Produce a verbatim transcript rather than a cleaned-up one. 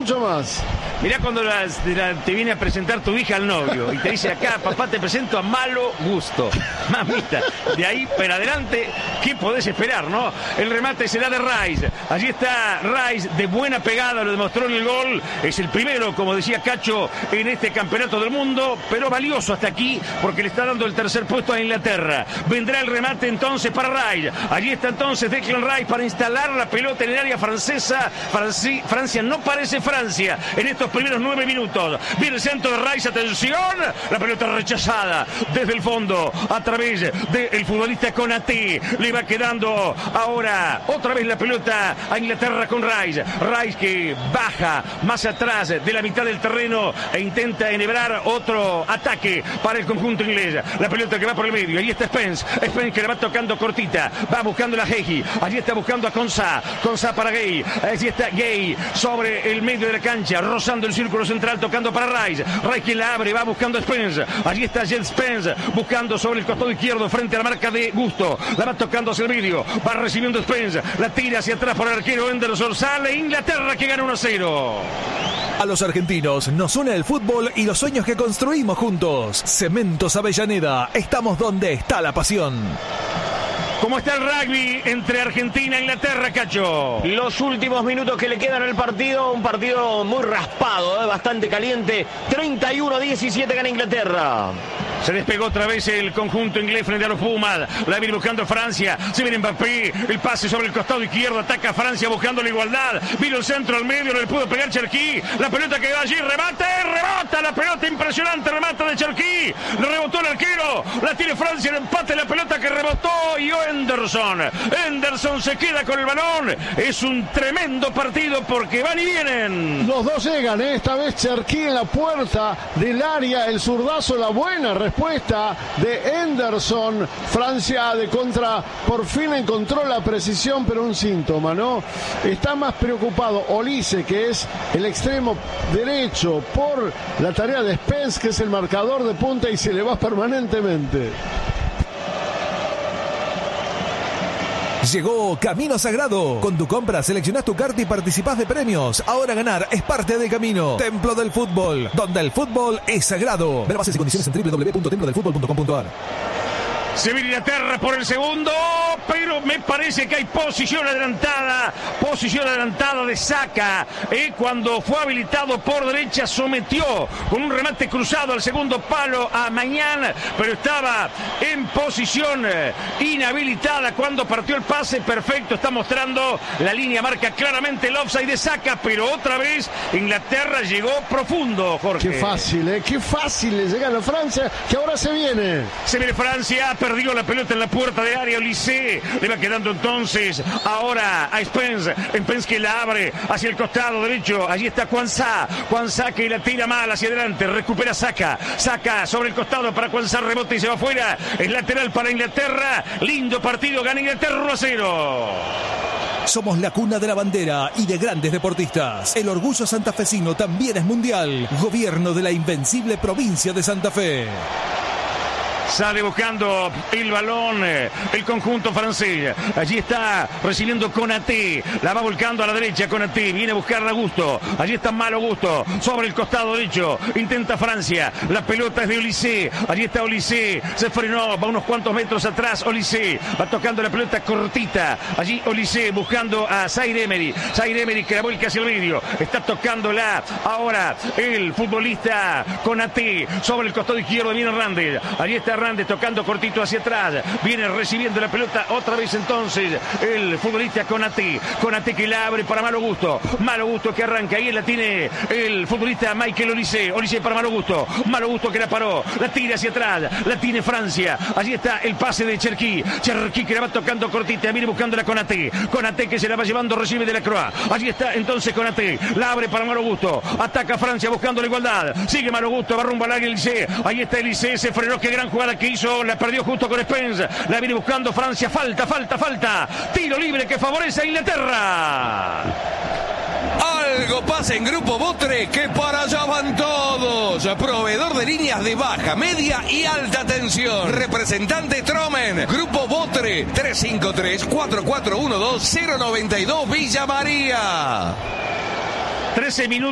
mucho más. Mirá cuando la, la, te viene a presentar tu hija al novio y te dice acá, papá, te presento a Malo Gusto. Mamita, de ahí para adelante, ¿qué podés esperar, no? El remate será de Rice. Allí está Rice, de buena pegada, lo demostró en el gol. Es el primero, como decía Cacho, en este campeonato del mundo, pero valioso hasta aquí porque le está dando el tercer puesto a Inglaterra. Vendrá el remate entonces para Rice. Allí está entonces Declan Rice para instalar la pelota en el área francesa. Franci- Francia no parece Francia en estos primeros nueve minutos. Viene el centro de Rice, atención, la pelota rechazada desde el fondo a través del futbolista Konaté. Le va quedando ahora otra vez la pelota a Inglaterra con Rice. Rice que baja más atrás de la mitad del terreno e intenta enhebrar otro ataque para el conjunto inglés. La pelota que va por el medio, ahí está Spence. Spence que la va tocando cortita, va buscando la Heji, allí está buscando a Konsa. Konsa para Gay, allí está Gay sobre el medio de la cancha, rozando el círculo central, tocando para Rice. Rice que la abre, va buscando a Spence. Allí está Jed Spence, buscando sobre el costado izquierdo, frente a la marca de Gusto. La va tocando hacia el medio, va recibiendo Spence, la tira hacia atrás por el arquero Henderson. Sale Inglaterra que gana uno a cero. A los argentinos nos une el fútbol y los sueños que construimos juntos. Cementos Avellaneda, estamos donde está la pasión. ¿Cómo está el rugby entre Argentina e Inglaterra, Cacho? Los últimos minutos que le quedan al partido, un partido muy raspado, ¿eh? Bastante caliente. treinta y uno a diecisiete gana Inglaterra. Se despegó otra vez el conjunto inglés frente a los Pumas. La viene buscando Francia. Se viene Mbappé. El pase sobre el costado izquierdo. Ataca Francia buscando la igualdad. Vino el centro al medio. No le pudo pegar Cherki. La pelota que va allí. Remate. Rebota la pelota. Impresionante. Remata de Cherki. Le rebotó el arquero. La tiene Francia. El empate. La pelota que rebotó. Y Henderson. Henderson se queda con el balón. Es un tremendo partido porque van y vienen. Los dos llegan, ¿eh? Esta vez Cherki en la puerta del área. El zurdazo, la buena respuesta. Respuesta de Henderson. Francia de contra por fin encontró la precisión, pero un síntoma, ¿no? Está más preocupado Olise, que es el extremo derecho, por la tarea de Spence, que es el marcador de punta y se le va permanentemente. Llegó Camino Sagrado. Con tu compra seleccionás tu carta y participás de premios. Ahora ganar es parte del camino. Templo del Fútbol, donde el fútbol es sagrado. Ver bases y condiciones en doble u doble u doble u punto templo del fútbol punto com punto a r. Se viene Inglaterra por el segundo, pero me parece que hay posición adelantada, posición adelantada de Saka, eh, cuando fue habilitado por derecha, sometió con un remate cruzado al segundo palo a Mañana, pero estaba en posición eh, inhabilitada cuando partió el pase. Perfecto, está mostrando la línea, marca claramente el offside de Saka, pero otra vez Inglaterra llegó profundo, Jorge. Qué fácil, eh, qué fácil le llega a la Francia, que ahora se viene. Se viene Francia, perdió la pelota en la puerta de área. Olise le va quedando entonces ahora a Spence. Spence que la abre hacia el costado derecho. Allí está Kwanzaa. Kwanzaa que la tira mal hacia adelante. Recupera Saka. Saka sobre el costado para Kwanzaa. Rebote y se va afuera. Es lateral para Inglaterra. Lindo partido. Gana Inglaterra uno a cero. Somos la cuna de la bandera y de grandes deportistas. El orgullo santafesino también es mundial. Gobierno de la invencible provincia de Santa Fe. Sale buscando el balón el conjunto francés. Allí está recibiendo Konaté. La va volcando a la derecha Konaté. Viene a buscarla a Gusto. Allí está Malo Gusto. Sobre el costado derecho. Intenta Francia. La pelota es de Olise. Allí está Olise. Se frenó. Va unos cuantos metros atrás. Olise. Va tocando la pelota cortita. Allí Olise buscando a Zaire Emery. Zaire Emery que la vuelca hacia el medio. Está tocándola ahora el futbolista Konaté. Sobre el costado izquierdo viene Hernández. Allí está Hernández tocando cortito hacia atrás. Viene recibiendo la pelota otra vez entonces el futbolista Konaté. Konaté que la abre para Malo Gusto. Malo Gusto que arranca. Ahí la tiene el futbolista Michael Olise. Olise para Malo Gusto. Malo Gusto que la paró. La tira hacia atrás. La tiene Francia. Allí está el pase de Cherki. Cherki que la va tocando cortita. Viene buscando la Konaté. Konaté que se la va llevando. Recibe de la Croix. Allí está entonces Konaté. La abre para Malo Gusto. Ataca Francia buscando la igualdad. Sigue Malo Gusto. Va rumbo al área Olise. Ahí está Olise. Se frenó. Qué gran jugada que hizo, la perdió justo con Spence, la viene buscando Francia, falta, falta, falta, tiro libre que favorece a Inglaterra. Algo pasa en Grupo Botre, que para allá van todos. Proveedor de líneas de baja, media y alta tensión. Representante Tromen. Grupo Botre, tres cinco tres, cuatro cuatro uno dos, cero nueve dos, Villa María. trece minutos.